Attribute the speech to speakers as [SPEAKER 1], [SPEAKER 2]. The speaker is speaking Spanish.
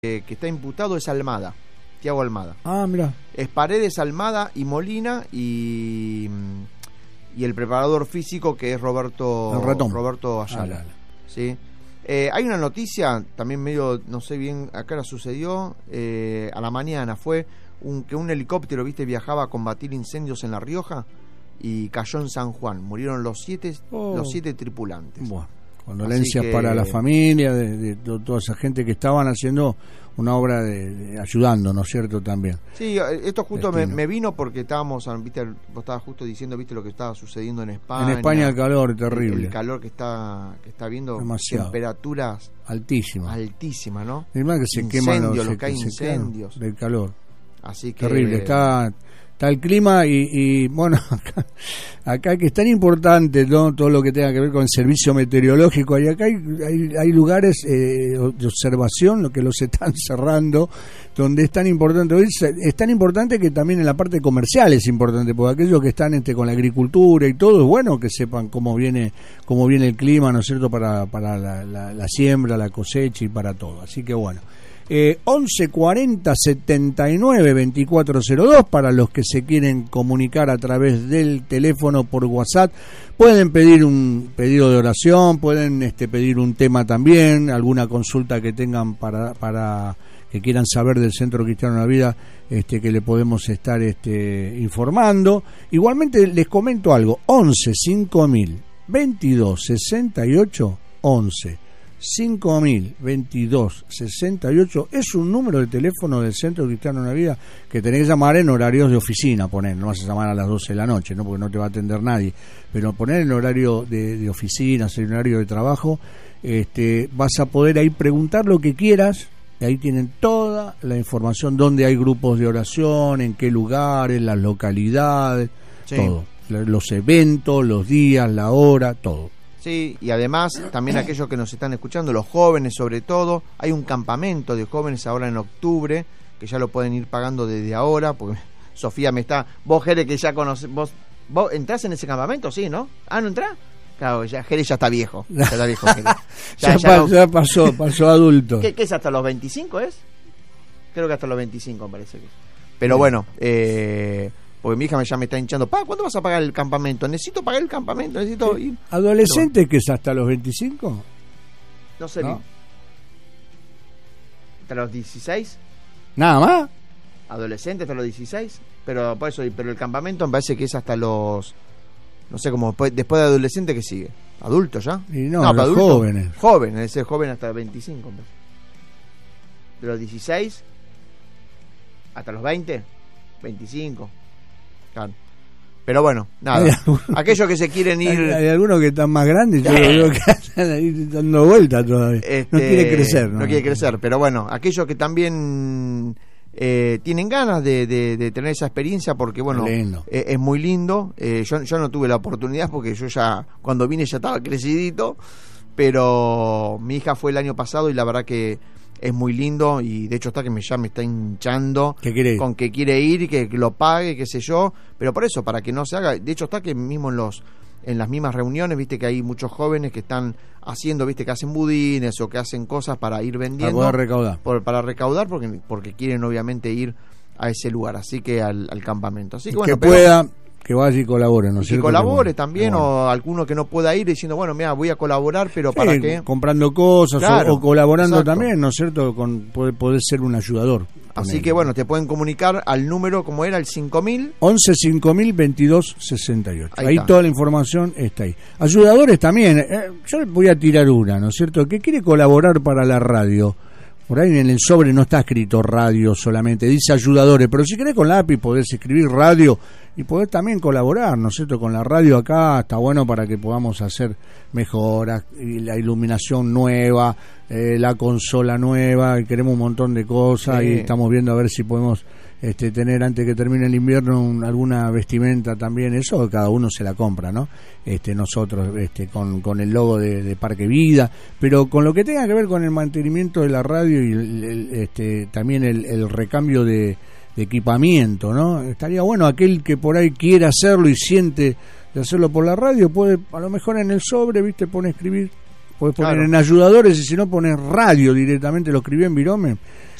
[SPEAKER 1] que está imputado es Almada, Tiago Almada.
[SPEAKER 2] Ah, mira.
[SPEAKER 1] Es Paredes, Almada y Molina y el preparador físico que es Roberto Ayala. ¿Sí? Hay una noticia también medio, no sé bien a qué hora sucedió, a la mañana fue que un helicóptero, viajaba a combatir incendios en La Rioja y cayó en San Juan. Murieron los siete tripulantes.
[SPEAKER 2] Bueno, condolencias para la familia de toda esa gente que estaban haciendo una obra de ayudando, ¿no es cierto? También.
[SPEAKER 1] Sí, esto justo me vino porque estábamos, vos estabas justo diciendo, lo que estaba sucediendo en España.
[SPEAKER 2] En España el calor terrible.
[SPEAKER 1] El calor que está viendo,
[SPEAKER 2] demasiado.
[SPEAKER 1] Temperaturas
[SPEAKER 2] altísimas,
[SPEAKER 1] ¿no?
[SPEAKER 2] Es más que se queman
[SPEAKER 1] incendios
[SPEAKER 2] del calor.
[SPEAKER 1] Así que
[SPEAKER 2] terrible, está el clima y bueno, acá que es tan importante, ¿no? Todo lo que tenga que ver con el servicio meteorológico, y acá hay lugares de observación, lo que los están cerrando, donde es tan importante que también en la parte comercial es importante, porque aquellos que están con la agricultura y todo, es bueno que sepan cómo viene el clima, ¿no es cierto?, para la siembra, la cosecha y para todo. Así que bueno, 1140 79 2402 para los que se quieren comunicar a través del teléfono por WhatsApp. Pueden pedir un pedido de oración, pueden pedir un tema también, alguna consulta que tengan para que quieran saber del Centro Cristiano de la Vida, que le podemos estar informando. Igualmente les comento algo: 11 5000 22 68 11 5000 22 68 es un número de teléfono del Centro Cristiano de la Vida que tenés que llamar en horarios de oficina. No vas a llamar a las 12 de la noche, ¿no? Porque no te va a atender nadie, pero poner en horario de oficina, en horario de trabajo, vas a poder ahí preguntar lo que quieras. Ahí tienen toda la información, dónde hay grupos de oración, en qué lugares, las localidades, sí. Todo, los eventos, los días, la hora, todo.
[SPEAKER 1] Sí, y además también aquellos que nos están escuchando, los jóvenes sobre todo, hay un campamento de jóvenes ahora en octubre, que ya lo pueden ir pagando desde ahora, porque Sofía me está... Vos, Jere, que ya conocés, vos entrás en ese campamento, sí, ¿no? ¿No entrás? Claro, Jere ya está viejo. Ya está viejo,
[SPEAKER 2] ya pasó adulto.
[SPEAKER 1] ¿Qué es hasta los 25 es? Creo que hasta los 25 me parece que es. Pero bueno, porque mi hija ya me está hinchando. ¿Cuándo vas a pagar el campamento? Necesito pagar el campamento, necesito ir.
[SPEAKER 2] ¿Adolescente que es hasta los 25?
[SPEAKER 1] No sé. ¿No? ¿Hasta los 16?
[SPEAKER 2] ¿Nada más?
[SPEAKER 1] Adolescente hasta los 16. Pero por eso, pero el campamento me parece que es hasta los... No sé, como después de adolescente, ¿qué sigue? ¿Adulto ya?
[SPEAKER 2] Y no para adultos, jóvenes.
[SPEAKER 1] Jóvenes, ese joven hasta los 25. De los 16 hasta los 20, 25. Claro. Pero bueno, nada. Aquellos que se quieren ir...
[SPEAKER 2] Hay algunos que están más grandes, yo veo que están ahí dando vueltas todavía. No quiere crecer, ¿no?
[SPEAKER 1] No quiere crecer, pero bueno, aquellos que también... tienen ganas de tener esa experiencia, porque bueno, es muy lindo. Yo no tuve la oportunidad porque yo ya cuando vine ya estaba crecidito, pero mi hija fue el año pasado y la verdad que es muy lindo, y de hecho ya me está hinchando con que quiere ir y que lo pague, qué sé yo, pero por eso, para que no se haga. De hecho está que mismo en las mismas reuniones, que hay muchos jóvenes que están haciendo, que hacen budines o que hacen cosas para ir vendiendo,
[SPEAKER 2] para poder recaudar,
[SPEAKER 1] para recaudar, porque quieren obviamente ir a ese lugar, así que al campamento. Así que bueno,
[SPEAKER 2] que vaya y colabore, ¿no es cierto?
[SPEAKER 1] Que colabore también, o alguno que no pueda ir diciendo, bueno, mira, voy a colaborar, pero ¿para qué?
[SPEAKER 2] Comprando cosas, claro, o colaborando, exacto. También, ¿no es cierto? Poder ser un ayudador.
[SPEAKER 1] Así que bueno, te pueden comunicar al número, como era, el 5000
[SPEAKER 2] 11 5000 22 68. Ahí toda la información está ahí. Ayudadores también, yo les voy a tirar una, ¿no es cierto? Que quiere colaborar para la radio. Por ahí en el sobre no está escrito radio solamente, dice ayudadores, pero si querés con lápiz podés escribir radio y podés también colaborar, ¿no es cierto? Con la radio acá está bueno para que podamos hacer mejoras, y la iluminación nueva, la consola nueva, y queremos un montón de cosas, sí. Y estamos viendo a ver si podemos tener antes que termine el invierno alguna vestimenta también, eso cada uno se la compra, ¿no? Nosotros con el logo de Parque Vida, pero con lo que tenga que ver con el mantenimiento de la radio y también el recambio de equipamiento, ¿no? Estaría bueno aquel que por ahí quiera hacerlo y siente de hacerlo por la radio, puede a lo mejor en el sobre, pone escribir Podés poner en ayudadores y si no pones radio directamente, lo escribí en Virome.